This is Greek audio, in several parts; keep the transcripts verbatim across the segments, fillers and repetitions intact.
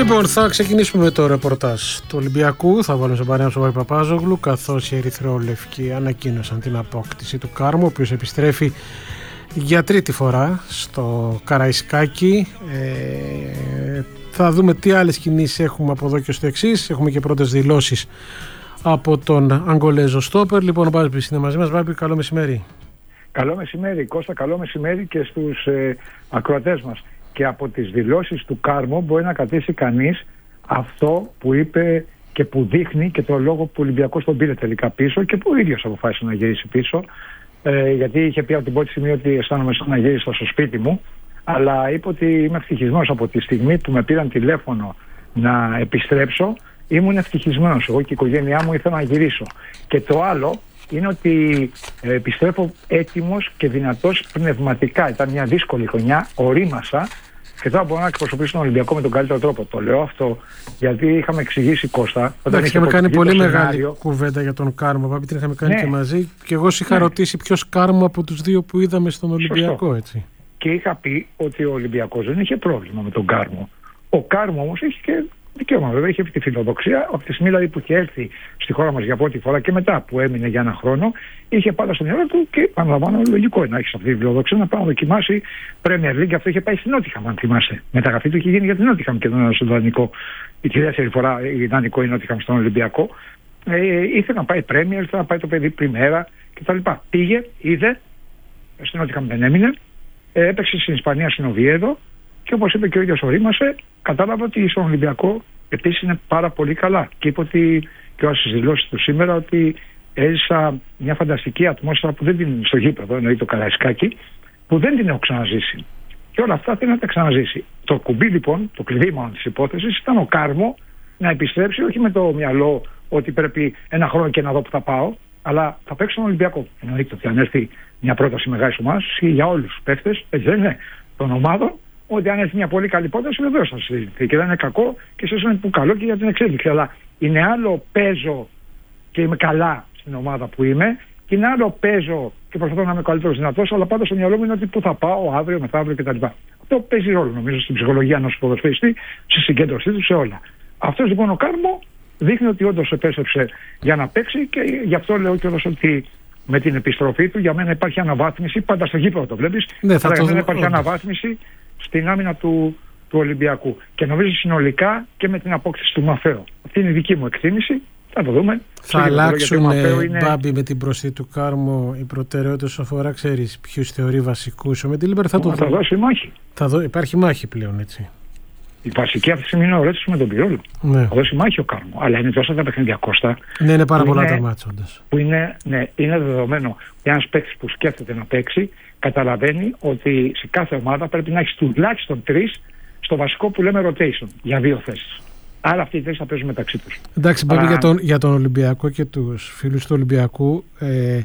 Λοιπόν, θα ξεκινήσουμε με το ρεπορτάζ του Ολυμπιακού. Θα βάλουμε σε παρέα στον Παπάζογλου, καθώς οι ερυθρόλευκοι ανακοίνωσαν την απόκτηση του Κάρμου, ο οποίος επιστρέφει για τρίτη φορά στο Καραϊσκάκι. Ε, θα δούμε τι άλλες κινήσεις έχουμε από εδώ και στο εξής. Έχουμε και πρώτες δηλώσεις από τον Αγγολέζο στόπερ. Λοιπόν, ο Μπάρμπης είναι μαζί μας. Μπάρμπη, καλό μεσημέρι. Καλό μεσημέρι, Κώστα, καλό μεσημέρι και στους ε, ακροατές μας. Και από τις δηλώσεις του Κάρμο μπορεί να κρατήσει κανείς αυτό που είπε και που δείχνει και το λόγο που ο Ολυμπιακός τον πήρε τελικά πίσω και που ο ίδιος αποφάσισε να γυρίσει πίσω. Ε, γιατί είχε πει από την πρώτη στιγμή ότι αισθάνομαι σαν να γύρισα στο σπίτι μου, αλλά είπε ότι είμαι ευτυχισμένος από τη στιγμή που με πήραν τηλέφωνο να επιστρέψω. Ήμουν ευτυχισμένος. Εγώ και η οικογένειά μου ήθελα να γυρίσω. Και το άλλο είναι ότι ε, επιστρέφω έτοιμος και δυνατός πνευματικά. Ήταν μια δύσκολη χρονιά, ορίμασα και τώρα μπορώ να εκπροσωπήσω τον Ολυμπιακό με τον καλύτερο τρόπο. Το λέω αυτό γιατί είχαμε εξηγήσει, Κώστα. Όταν είχαμε κάνει πολύ μεγάλη σενάριο, κουβέντα για τον Κάρμο. Πάπη, την είχαμε κάνει, ναι, και μαζί. Και εγώ είχα, ναι, ρωτήσει ποιος Κάρμο από τους δύο που είδαμε στον Ολυμπιακό. Έτσι. Και είχα πει ότι ο Ολυμπιακός δεν είχε πρόβλημα με τον Κάρμο. Ο Κάρμο όμως έχει και δικαίωμα, βέβαια, είχε τη φιλοδοξία. Από τη στιγμή δηλαδή που είχε έρθει στη χώρα μας για πρώτη φορά και μετά που έμεινε για ένα χρόνο, είχε πάντα στο μυαλό του και επαναλαμβάνω, λογικό να έχει αυτή τη φιλοδοξία να πάει να δοκιμάσει Premier League. Αυτό είχε πάει στην Νότιχαμ, αν θυμάσαι. Μεταγραφή του είχε γίνει για την Νότιχαμ και δεν ήταν στον Δανεικό. Η δεύτερη φορά η Δανεικό η Νότιχαμ στον Ολυμπιακό. Ε, ήθελε να πάει Premier, ήθελε να πάει το παιδί Πριμέρα κτλ. Πήγε, είδε, στην Νότιχαμ δεν έμεινε, ε, έπαιξε στην Ισπανία στην Οβιέδο. Και όπως είπε και ο ίδιος ορίμασε, κατάλαβα ότι στον Ολυμπιακό επίσης είναι πάρα πολύ καλά. Και είπε ότι, και ως στις δηλώσεις του σήμερα, ότι έζησα μια φανταστική ατμόσφαιρα που δεν την, στο γήπεδο, εννοεί το Καραϊσκάκι, που δεν την έχω ξαναζήσει. Και όλα αυτά θέλει να τα ξαναζήσει. Το κουμπί λοιπόν, το κλειδί μόνο της υπόθεσης, ήταν ο Κάρμο να επιστρέψει, όχι με το μυαλό ότι πρέπει ένα χρόνο και να δω που θα πάω, αλλά θα παίξει στον Ολυμπιακό. Εννοείται ότι αν έρθει μια πρόταση μεγάλη ομάδα, για όλους τους παίχτες, έτσι δεν είναι, των ομάδων, ότι αν έχει μια πολύ καλή πρόταση, βεβαίως θα συζητηθεί. Και δεν είναι κακό και ίσως είναι που καλό και για την εξέλιξη. Αλλά είναι άλλο παίζω και είμαι καλά στην ομάδα που είμαι, και είναι άλλο παίζω και προσπαθώ να είμαι ο καλύτερος δυνατός, αλλά πάντα στο μυαλό μου είναι ότι πού θα πάω αύριο, μεθαύριο κτλ. Αυτό παίζει ρόλο, νομίζω, στην ψυχολογία ενός ποδοσφαιριστή, στη συγκέντρωσή του, σε όλα. Αυτός λοιπόν ο Κάρμο δείχνει ότι όντως επέστρεψε για να παίξει και γι' αυτό λέω κιόλας ότι με την επιστροφή του για μένα υπάρχει αναβάθμιση. Πάντα στο γήπεδο το βλέπεις. Ναι, θα για το μένα υπάρχει αναβάθμιση στην άμυνα του, του Ολυμπιακού. Και νομίζω συνολικά και με την απόκτηση του Μαφέο. Αυτή είναι η δική μου εκτίμηση. Θα το δούμε. Θα αλλάξουν, είναι... Μπάμπη, με την προσθήκη του Κάρμο οι προτεραιότητες όσον αφορά, ξέρεις, ποιους θεωρεί βασικούς. Ο Μεντιλίμπερ θα το θα δώσει μάχη. Θα δω... Υπάρχει μάχη πλέον, έτσι. Η βασική αυτή τη στιγμή είναι ο Ρέτσος με τον Πυρόλο. Ναι. Θα δώσει μάχη ο Κάρμο. Αλλά είναι τόσα τα παιχνίδια, Κώστα. Ναι, είναι πάρα πολλά τα μάτσα, όντως. Που είναι, ναι, είναι δεδομένο. Ένας παίκτης που σκέφτεται να παίξει, καταλαβαίνει ότι σε κάθε ομάδα πρέπει να έχει τουλάχιστον τρεις στο βασικό που λέμε rotation για δύο θέσεις. Άρα αυτοί οι τρεις θα παίζουν μεταξύ τους. Εντάξει, Μπάμπη, για τον, για τον Ολυμπιακό και τους φίλους του Ολυμπιακού, ε,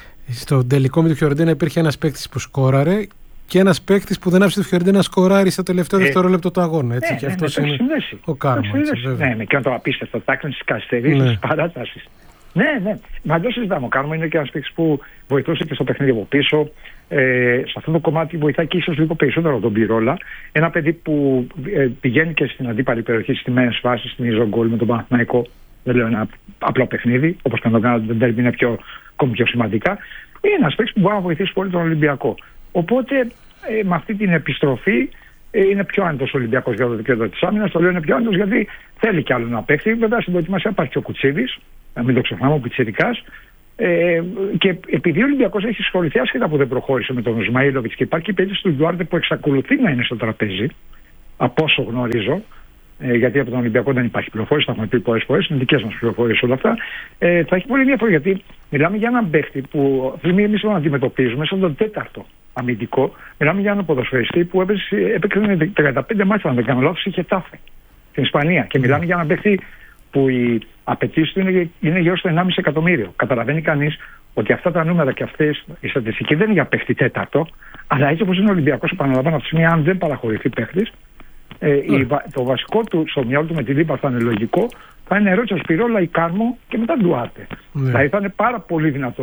στο τελικό με το Φιωρεντίνα υπήρχε ένας παίκτης που σκόραρε και ένας παίκτης που δεν άφησε το Φιωρεντίνα να σκοράρει στο τελευταίο ε, δευτερόλεπτο του αγώνα. Έτσι, ναι, και ναι, αυτός ναι, είναι συνδέσει. ο Κάρμο. Ναι, με κάνω το απίστευτο τάκλιν στις καθυστερήσεις, στις παράτασεις. Ναι, ναι. Μα δεν συζητάμε. Ο Κάρμο είναι και ένας παίκτης που βοηθούσε και στο παιχνίδι από πίσω. Ε, σε αυτό το κομμάτι βοηθάει και ίσως λίγο περισσότερο τον Πυρόλα. Ένα παιδί που ε, πηγαίνει και στην αντίπαλη περιοχή στις τιμένες φάσεις, στην Ιζογκόλ με τον Παναθηναϊκό. Δεν λέω ένα απλό παιχνίδι, όπως και να το κάνω, δεν πρέπει είναι πιο, ακόμη πιο σημαντικά. Είναι ένας παίκτης που μπορεί να βοηθήσει πολύ τον Ολυμπιακό. Οπότε ε, με αυτή την επιστροφή ε, είναι πιο άνετος ο Ολυμπιακός για το δικαίωμα της άμυνας. Το λέω είναι πιο άνετος γιατί θέλει κι άλλο να παίξει. Βέβαια στην προετοιμασία υπάρχει και ο Κουτσίδης, να μην το ξεχνάμε, ο Πιτσιρικάς. Ε, και επειδή ο Ολυμπιακός έχει ασχοληθεί άσχετα που δεν προχώρησε με τον Ισμαήλοβιτς και υπάρχει και η περίπτωση του Ντουάρτε που εξακολουθεί να είναι στο τραπέζι, από όσο γνωρίζω, ε, γιατί από τον Ολυμπιακό δεν υπάρχει πληροφόρηση, τα έχουμε πει πολλές φορές, είναι δικές μας πληροφορίες όλα αυτά. Ε, θα έχει πολύ ενδιαφέρον γιατί μιλάμε για έναν παίχτη που εμείς τον αντιμετωπίζουμε σαν τον τέταρτο αμυντικό. Μιλάμε για έναν ποδοσφαιριστή που έπαιξε τριάντα πέντε μάτια, αν δεν κάνω λάθος, είχε τάφε στην Ισπανία. Και μιλάμε για έναν παίχτη που οι απαιτήσεις του είναι, είναι γύρω στο ενάμιση εκατομμύριο. Καταλαβαίνει κανείς ότι αυτά τα νούμερα και αυτές οι στατιστικές δεν είναι για παίχτη τέταρτο, αλλά έτσι όπως είναι ο Ολυμπιακός, επαναλαμβάνω αυτή τη στιγμή, αν δεν παραχωρηθεί παίχτης, ε, mm. η, το βασικό του στο μυαλό του με τη Λίμπα θα είναι λογικό, θα είναι ερώτηση Σπυρόλα ή Κάρμο και μετά Ντουάρτε. Mm. Δηλαδή θα είναι πάρα πολύ δυνατό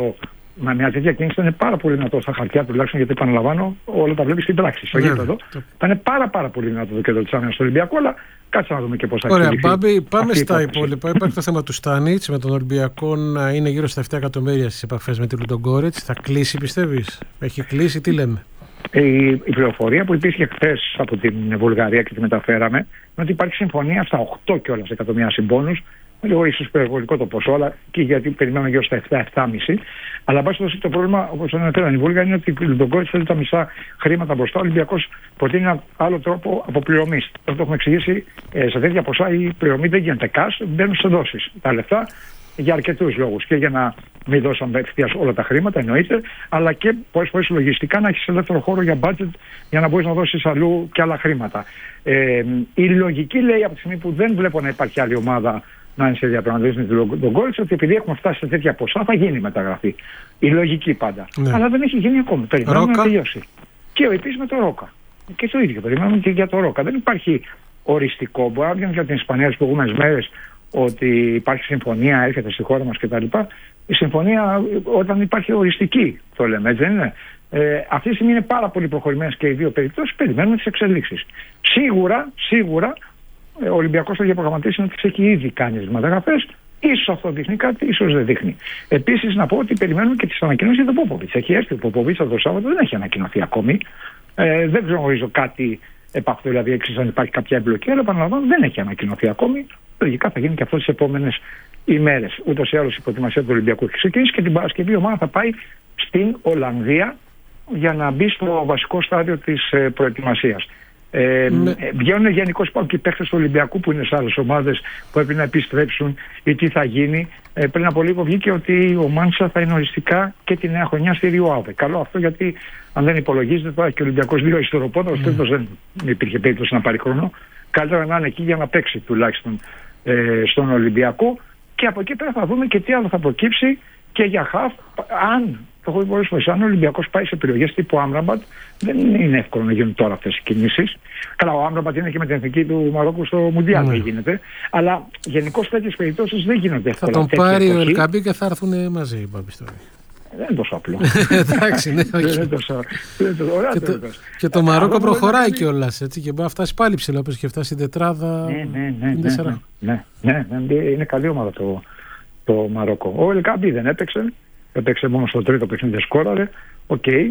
Μα μια τέτοια κίνηση θα είναι πάρα πολύ δυνατό στα χαρτιά τουλάχιστον, γιατί επαναλαμβάνω, όλα τα βλέπει στην πράξη. Στο γήπεδο θα είναι πάρα, πάρα πολύ δυνατό το κέντρο της άμυνας στο Ολυμπιακό, αλλά κάτσε να δούμε και πώς θα εξελιχθεί. Ωραία, Μπάμπη, πάμε στα υπόλοιπα. Υπάρχει το θέμα του Στάνιτς με τον Ολυμπιακό να είναι γύρω στα επτά εκατομμύρια στις επαφές με τη Λουντογκόρετς. Θα κλείσει, πιστεύεις? Έχει κλείσει, τι λέμε? Η, η πληροφορία που υπήρχε χθες από την Βουλγαρία και τη μεταφέραμε είναι ότι υπάρχει συμφωνία στα οκτώ κιόλας εκατομμύρια συμπόνους. Λίγο ίσως υπερβολικό το ποσό, αλλά και γιατί περιμένουμε γύρω στα επτά επτά κόμμα πέντε. Αλλά πάση το πρόβλημα, όπως αναφέραν οι Βούλγαροι, είναι ότι η Λουντογκόρετς θέλει τα μισά χρήματα μπροστά. Ο Ολυμπιακός προτείνει ένα άλλο τρόπο αποπληρωμής. Αυτό το έχουμε εξηγήσει. Ε, σε τέτοια ποσά η πληρωμή δεν γίνεται cash, μπαίνουν σε δόσεις τα λεφτά για αρκετούς λόγους. Και για να μην δώσουν ευθείας όλα τα χρήματα, εννοείται, αλλά και πολλές φορές λογιστικά να έχεις ελεύθερο χώρο για budget για να μπορείς να δώσεις αλλού και άλλα χρήματα. Ε, η λογική λέει από τη στιγμή που δεν βλέπω να υπάρχει άλλη ομάδα να είναι σε διαπραγματεύσεις με τον Λουντογκόρετς, ότι επειδή έχουμε φτάσει σε τέτοια ποσά θα γίνει μεταγραφή. Η λογική πάντα. Ναι. Αλλά δεν έχει γίνει ακόμη. Περιμένουμε να τελειώσει. Και επίσης με το Ρόκα. Και το ίδιο. Περιμένουμε και για το Ρόκα. Δεν υπάρχει οριστικό. Μπορεί να βγαίνει για την Ισπανία τις προηγούμενες μέρες ότι υπάρχει συμφωνία, έρχεται στη χώρα μας κτλ. Η συμφωνία όταν υπάρχει οριστική, το λέμε, έτσι δεν είναι? Ε, αυτή τη στιγμή είναι πάρα πολύ προχωρημένες και οι δύο περιπτώσεις. Περιμένουμε τις εξελίξεις. Σίγουρα, σίγουρα. Ο Ολυμπιακός θα διαπραγματεύσει ότι έχει ήδη κάνει τις μεταγραφές. Ίσως αυτό δείχνει κάτι, ίσως δεν δείχνει. Επίσης, να πω ότι περιμένουμε και τις ανακοινώσεις για τον Πόποβιτς. Έχει έρθει ο Πόποβιτς το Σάββατο, δεν έχει ανακοινωθεί ακόμη. Ε, δεν γνωρίζω κάτι επ' αυτό, δηλαδή έξι αν υπάρχει κάποια εμπλοκή, αλλά επαναλαμβάνω δεν έχει ανακοινωθεί ακόμη. Λογικά θα γίνει και αυτό τις επόμενες ημέρες. Ούτως ή άλλως η προετοιμασία του Ολυμπιακού έχει ξεκινήσει και την Παρασκευή η ομάδα θα πάει στην Ολλανδία για να μπει στο βασικό στάδιο της ε, προετοιμασίας. Ε, με... Βγαίνουν γενικώς υπάρχουν και οι παίκτες του Ολυμπιακού που είναι σε άλλες ομάδες που πρέπει να επιστρέψουν ή τι θα γίνει. Ε, πριν από λίγο βγήκε ότι ο Μάντσα θα είναι οριστικά και τη νέα χρονιά στη Ριο Άβε. Καλό αυτό, γιατί αν δεν υπολογίζεται τώρα και ο Ολυμπιακός δύο ιστεροπόδρομος, mm. τέλος δεν υπήρχε περίπτωση να πάρει χρόνο. Καλύτερα να είναι εκεί για να παίξει τουλάχιστον ε, στον Ολυμπιακό. Και από εκεί πέρα θα δούμε και τι άλλο θα προκύψει και για χαφ. Αν το έχω πει πολλές φορές, αν ο Ολυμπιακός πάει σε περιοχές τύπου Άμραμπατ, δεν είναι εύκολο να γίνουν τώρα αυτές οι κινήσεις. Καλά, ο Άμραμπατ είναι και με την εθνική του Μαρόκου στο Μουντιάλ, δεν γίνεται. Αλλά γενικώς τέτοιες περιπτώσεις δεν γίνονται εύκολα. Θα τον πάρει ο Ελκάμπη και θα έρθουν μαζί οι Μπαμπιστόροι. Δεν είναι τόσο απλό. Εντάξει, ναι, όχι. Δεν είναι τόσο. Και το, και το Μαρόκο προχωράει κιόλας, έτσι, και μπορεί να φτάσει πάλι ψηλά, όπως και φτάσει η τετράδα. Ναι, ναι, ναι, ναι, ναι, ναι, ναι, είναι καλή ομάδα το, το Μαρόκο. Ο Ελκάμπη δεν έπαιξε. Έπαιξε μόνο στο τρίτο παιχνίδι, σκόραρε. Οκ. Okay.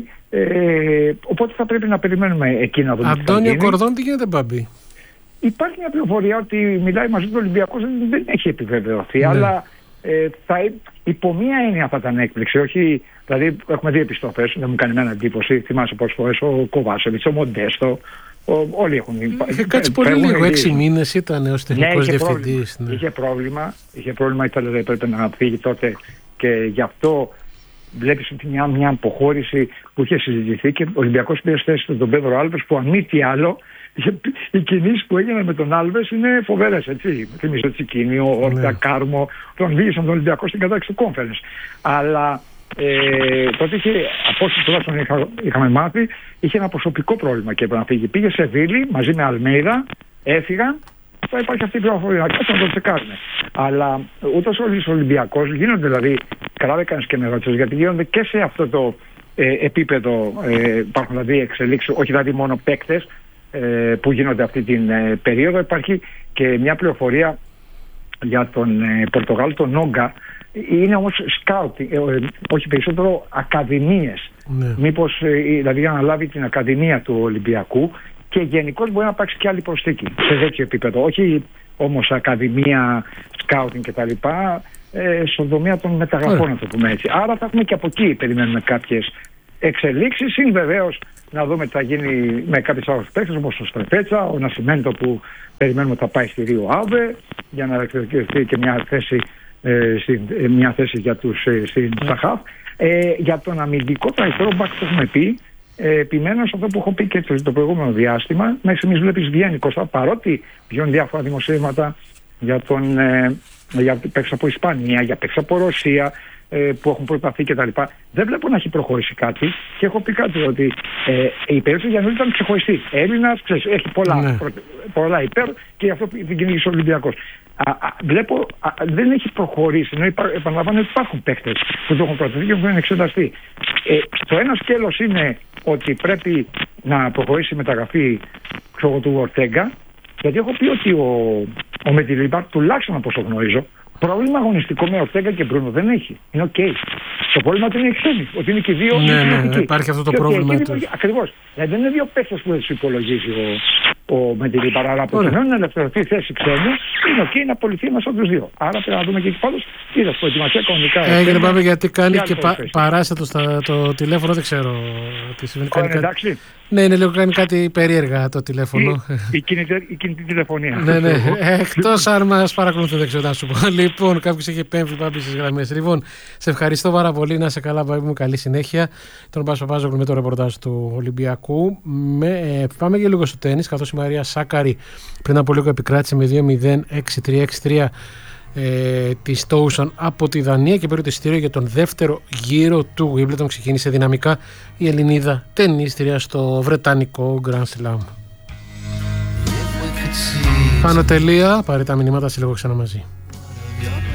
Ε, οπότε θα πρέπει να περιμένουμε εκεί να δούμε. Αντώνιο Κορδόν, τι γίνεται, Μπάμπη? Υπάρχει μια πληροφορία ότι μιλάει μαζί του Ολυμπιακού, δεν, δεν έχει επιβεβαιωθεί, ναι. Αλλά ε, θα, υπό μία έννοια θα ήταν έκπληξη. Όχι, δηλαδή έχουμε δύο επιστροφές, δεν μου κάνει εμένα εντύπωση. Θυμάσαι πολλές φορές ο Κοβάσεβιτς, ο Μοντέστο. Ο, όλοι έχουν. Είχε κάτσει πολύ λίγο, έξι μήνες ήταν ως τεχνικός ναι, διευθυντής. Ναι. Είχε πρόβλημα, είχε πρόβλημα, ήταν, έπρεπε να φύγει τότε. Και γι' αυτό βλέπεις μια, μια αποχώρηση που είχε συζητηθεί και ο Ολυμπιακός πήρε θέση στον Πέδρο Άλβες, που αν μη τι άλλο, οι κινήσεις που έγιναν με τον Άλβες είναι φοβερές, έτσι. Θυμίζω Τσικίνιο, Όρτα, Κάρμο, τον βήγησαν τον Ολυμπιακό στην κατάξυση του Conference. Αλλά ε, τότε είχε, από όσο τουλάχιστον είχα, είχαμε μάθει, είχε ένα προσωπικό πρόβλημα και έπρεπε να φύγει. Πήγε σε Βίλη μαζί με Αλμέιδα, έφυγαν. Θα υπάρχει αυτή η πληροφορία. Κάτσε να το τσεκάρουμε. Αλλά ούτως όλος ο Ολυμπιακός γίνονται, δηλαδή, καλά δεν κάνεις και με ρώτησες, γιατί γίνονται και σε αυτό το ε, επίπεδο. Ε, υπάρχουν δηλαδή εξελίξεις, όχι δηλαδή μόνο παίκτες ε, που γίνονται αυτή την ε, περίοδο. Υπάρχει και μια πληροφορία για τον ε, Πορτογάλο, τον Νόγκα. Είναι όμως σκάουτ, ε, ε, όχι περισσότερο ακαδημίες. Ναι. Μήπως ε, δηλαδή αναλάβει την ακαδημία του Ολυμπιακού. Και γενικώς μπορεί να υπάρξει και άλλη προσθήκη σε τέτοιο επίπεδο. Όχι όμως ακαδημία, σκάουτινγκ κτλ. Ε, στον τομέα των μεταγραφών, να το πούμε έτσι. Άρα θα έχουμε και από εκεί, περιμένουμε κάποιες εξελίξεις. Είναι βεβαίως να δούμε τι θα γίνει με κάποιες άλλες παίκτες, όπως ο Στρεφέτσα, ο Νασιμέντο που περιμένουμε θα πάει στη Ρίο Άβε για να εξελιχθεί και μια θέση, ε, στην, ε, μια θέση για τους ε, στην Σαχάφ. Ε, για τον αμυντικό το αριστερό μπακ που έχουμε πει. Ε, επιμένω σε αυτό που έχω πει και το, το προηγούμενο διάστημα. Μέχρι στιγμής βλέπεις βγαίνει Κώστα, παρότι βγαίνουν διάφορα δημοσίευματα για τον ε, για παίξα από Ισπανία, για παίξα από Ρωσία ε, που έχουν προταθεί κτλ. Δεν βλέπω να έχει προχωρήσει κάτι και έχω πει κάτι ότι ε, η περίπτωση για να ήταν ξεχωριστή. Έλληνας, ξέρεις, έχει πολλά, ναι. προ, πολλά υπέρ και γι' αυτό την κυνήγησε ο Ολυμπιακός. Α, α, βλέπω, α, δεν έχει προχωρήσει. Ενώ υπά, επαναλαμβάνω, υπάρχουν παίκτες που το έχουν προτεθεί και έχουν εξεταστεί. Ε, το ένα σκέλος είναι ότι πρέπει να προχωρήσει η μεταγραφή ξέρω, του Ορτέγκα, γιατί έχω πει ότι ο, ο Μεντιλίμπαρ, τουλάχιστον από όσο γνωρίζω, πρόβλημα αγωνιστικό με Ορτέγκα και Μπρούνο δεν έχει. Είναι οκ. Okay. Το πρόβλημα του είναι οι ξένοι. Ότι είναι και δύο. Ναι, ναι, ναι, υπάρχει αυτό το και πρόβλημα. Okay, ακριβώς. Δηλαδή δεν είναι δύο παίκτες που δεν του υπολογίζει ο, ο Μεντιλίμπαρ. Αλλά προκειμένου να ελευθερωθεί θέση ξένου, είναι οκ okay, να απολυθεί μέσα από του δύο. Άρα πρέπει να δούμε και εκεί πάντω. Είδα προετοιμασία κανονικά. Έγινε πάμε γιατί κάνει και, και πα, παράσιτο στα το τηλέφωνο, δεν ξέρω τι συμβαίνει. Oh, κάνει εντάξει. Κάτι... Ναι, είναι λίγο κάνει κάτι περίεργα το τηλέφωνο. Η, η, κινητή, η κινητή τηλεφωνία. Ναι, ναι. Εκτός αν μας παρακολουθεί, δεν ξέρω να σου πω. Λοιπόν, κάποιος έχει επέμβει πάμε στις γραμμές. Λοιπόν, σε ευχαριστώ πάρα πολύ. Να σε καλά, πάει μου καλή συνέχεια. Τον Πάσο Πάζογλου με το ρεπορτάζ του Ολυμπιακού. Με, ε, πάμε και λίγο στο τένις, καθώς η Μαρία Σάκαρη πριν από λίγο επικράτησε με δύο μηδέν έξι τρία έξι τρία ε, τη Στόουσον από τη Δανία και πήρε το εισιτήριο για τον δεύτερο γύρο του Wimbledon. Ξεκίνησε δυναμικά η Ελληνίδα τενίστρια στο βρετανικό Grand Slam. Πάνω τελεία, πάρε τα μηνύματα σε λίγο ξανά μαζί.